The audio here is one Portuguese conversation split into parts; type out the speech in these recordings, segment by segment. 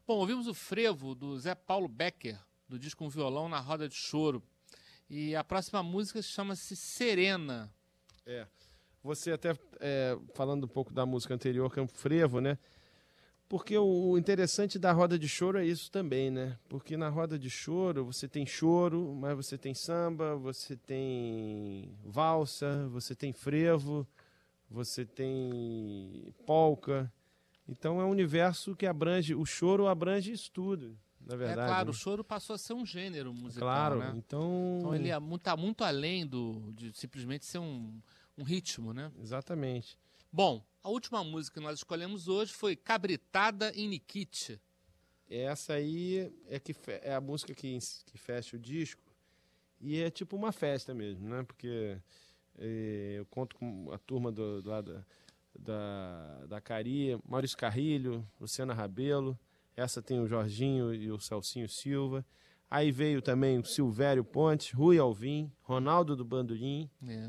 Bom, ouvimos o Frevo, do Zé Paulo Becker, do disco Um Violão na Roda de Choro. E a próxima música chama-se Serena. Você até falando um pouco da música anterior, que é um frevo, né? Porque o interessante da roda de choro é isso também, né? Porque na roda de choro você tem choro, mas você tem samba, você tem valsa, você tem frevo, você tem polca. Então é um universo que abrange, o choro abrange isso tudo, na verdade. Claro, né? o choro passou a ser um gênero musical, Claro, né? então Ele está muito além de simplesmente ser um ritmo, né? Exatamente. Bom, a última música que nós escolhemos hoje foi Cabritada em Nikit. Essa aí é a música que fecha o disco e é tipo uma festa mesmo, né? Porque eu conto com a turma lá da Cari, Maurício Carrilho, Luciana Rabelo, essa tem o Jorginho e o Celcinho Silva. Aí veio também o Silvério Pontes, Rui Alvim, Ronaldo do Bandolim.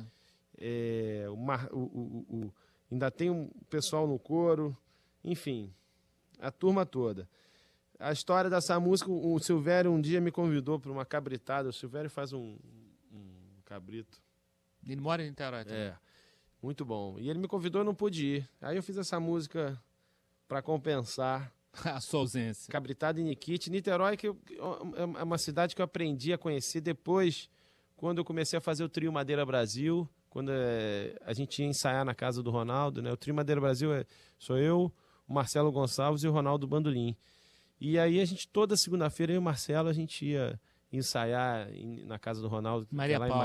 Ainda tem um pessoal no coro, enfim, a turma toda. A história dessa música, o Silvério um dia me convidou para uma cabritada. O Silvério faz um cabrito. Ele mora em Niterói. Muito bom. E ele me convidou, eu não pude ir. Aí eu fiz essa música para compensar a sua ausência. Cabritada em Nikit. Niterói que é uma cidade que eu aprendi a conhecer depois, quando eu comecei a fazer o Trio Madeira Brasil, quando a gente ia ensaiar na casa do Ronaldo, né? O Trio Madeira Brasil sou eu, o Marcelo Gonçalves e o Ronaldo Bandolim. E aí a gente, toda segunda-feira, eu e o Marcelo, a gente ia ensaiar na casa do Ronaldo. Maria Paula.